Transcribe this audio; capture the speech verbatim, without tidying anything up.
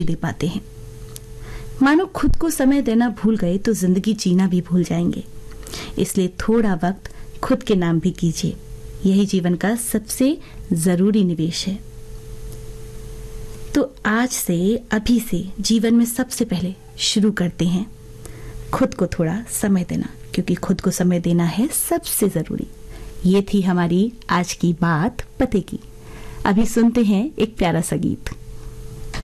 दे पाते हैं। मानो खुद को समय देना भूल गए तो जिंदगी जीना भी भूल जाएंगे। इसलिए थोड़ा वक्त खुद के नाम भी कीजिए, यही जीवन का सबसे जरूरी निवेश है। तो आज से, अभी से जीवन में सबसे पहले शुरू करते हैं खुद को थोड़ा समय देना, क्योंकि खुद को समय देना है सबसे जरूरी। ये थी हमारी आज की बात पते की। अभी सुनते हैं एक प्यारा सा गीत।